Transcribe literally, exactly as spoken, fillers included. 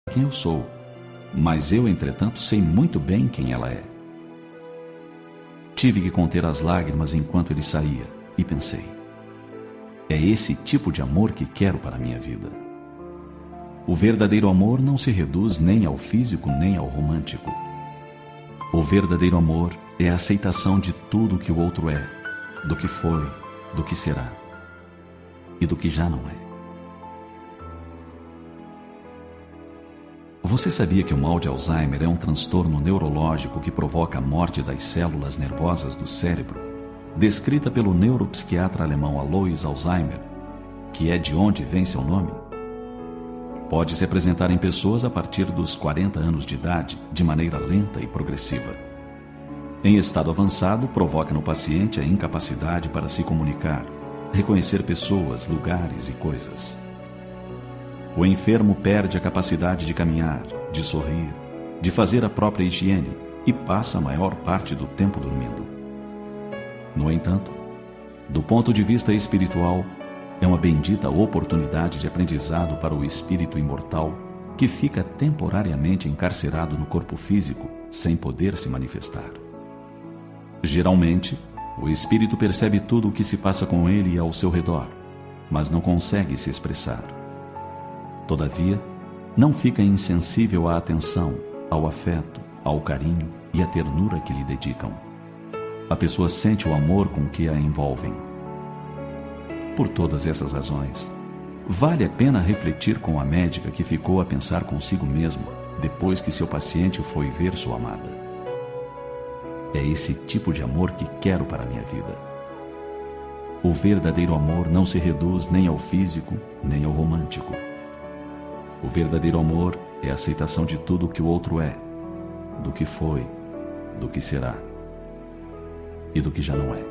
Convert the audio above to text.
quem eu sou, mas eu, entretanto, sei muito bem quem ela é. Tive que conter as lágrimas enquanto ele saía e pensei: é esse tipo de amor que quero para a minha vida. O verdadeiro amor não se reduz nem ao físico nem ao romântico. O verdadeiro amor é a aceitação de tudo que o outro é, do que foi, do que será e do que já não é. Você sabia que o mal de Alzheimer é um transtorno neurológico que provoca a morte das células nervosas do cérebro, descrita pelo neuropsiquiatra alemão Alois Alzheimer, que é de onde vem seu nome? Pode se apresentar em pessoas a partir dos quarenta anos de idade, de maneira lenta e progressiva. Em estado avançado, provoca no paciente a incapacidade para se comunicar, reconhecer pessoas, lugares e coisas. O enfermo perde a capacidade de caminhar, de sorrir, de fazer a própria higiene e passa a maior parte do tempo dormindo. No entanto, do ponto de vista espiritual, é uma bendita oportunidade de aprendizado para o espírito imortal que fica temporariamente encarcerado no corpo físico sem poder se manifestar. Geralmente, o espírito percebe tudo o que se passa com ele e ao seu redor, mas não consegue se expressar. Todavia, não fica insensível à atenção, ao afeto, ao carinho e à ternura que lhe dedicam. A pessoa sente o amor com que a envolvem. Por todas essas razões, vale a pena refletir com a médica que ficou a pensar consigo mesma depois que seu paciente foi ver sua amada. É esse tipo de amor que quero para a minha vida. O verdadeiro amor não se reduz nem ao físico, nem ao romântico. O verdadeiro amor é a aceitação de tudo o que o outro é, do que foi, do que será e do que já não é.